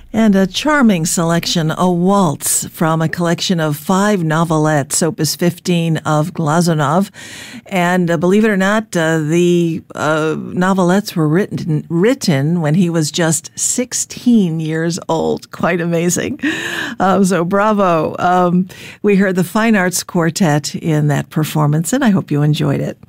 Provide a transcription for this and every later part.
And a charming selection, a waltz from a collection of 5 novelettes, opus 15 of Glazunov. And believe it or not, the novelettes were written when he was just 16 years old. Quite amazing. So bravo. We heard the Fine Arts Quartet in that performance, and I hope you enjoyed it.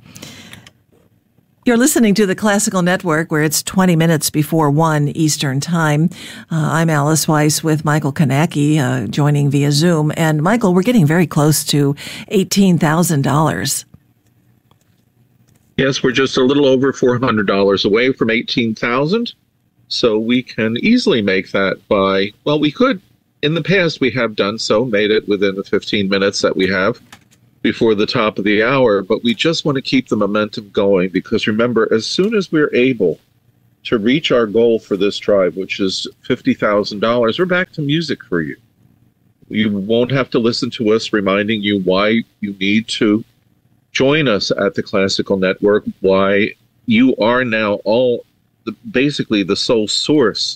You're listening to the Classical Network, where it's 20 minutes before 1 Eastern Time. I'm Alice Weiss with Michael Konecki, joining via Zoom. And Michael, we're getting very close to $18,000. Yes, we're just a little over $400 away from $18,000. So we can easily make that by, well, we could. In the past, we have done so, made it within the 15 minutes that we have before the top of the hour, but we just want to keep the momentum going because remember, as soon as we're able to reach our goal for this tribe, which is $50,000, we're back to music for you. You won't have to listen to us reminding you why you need to join us at the Classical Network, why you are now basically the sole source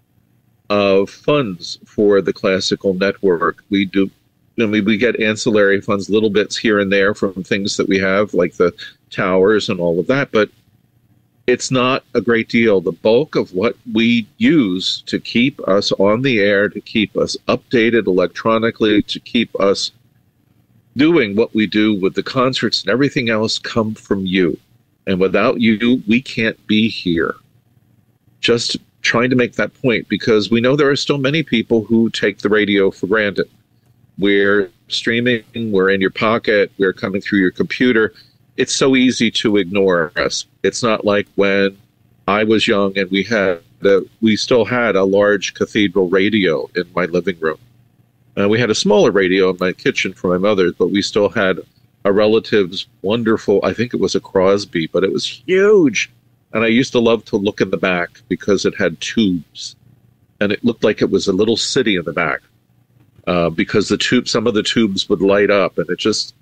of funds for the Classical Network. We get ancillary funds, little bits here and there from things that we have, like the towers and all of that, but it's not a great deal. The bulk of what we use to keep us on the air, to keep us updated electronically, to keep us doing what we do with the concerts and everything else come from you. And without you, we can't be here. Just trying to make that point because we know there are still many people who take the radio for granted. We're streaming, we're in your pocket, we're coming through your computer. It's so easy to ignore us. It's not like when I was young and we still had a large cathedral radio in my living room. We had a smaller radio in my kitchen for my mother, but we still had a relative's wonderful, I think it was a Crosby, but it was huge. And I used to love to look in the back because it had tubes. And it looked like it was a little city in the back. Because some of the tubes would light up, and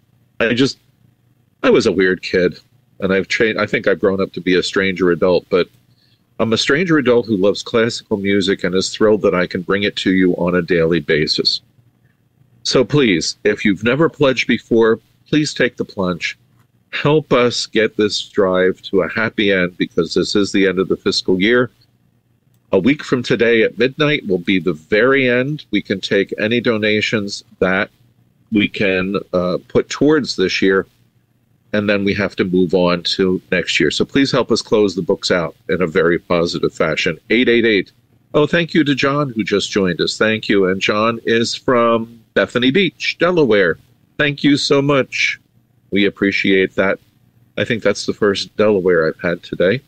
I was a weird kid, and I think I've grown up to be a stranger adult, but I'm a stranger adult who loves classical music and is thrilled that I can bring it to you on a daily basis. So please, if you've never pledged before, please take the plunge. Help us get this drive to a happy end because this is the end of the fiscal year. A week from today at midnight will be the very end. We can take any donations that we can put towards this year, and then we have to move on to next year. So please help us close the books out in a very positive fashion. 888. Oh, thank you to John who just joined us. Thank you. And John is from Bethany Beach, Delaware. Thank you so much. We appreciate that. I think that's the first Delaware I've had today.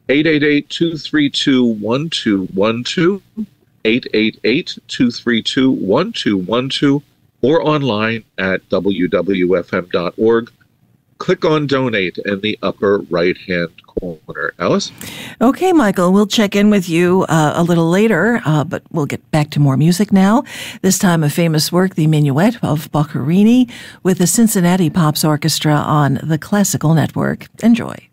888-232-1212, 888-232-1212, or online at wwfm.org. Click on Donate in the upper right-hand corner. Alice? Okay, Michael, we'll check in with you a little later, but we'll get back to more music now. This time a famous work, the Minuet of Boccherini, with the Cincinnati Pops Orchestra on the Classical Network. Enjoy.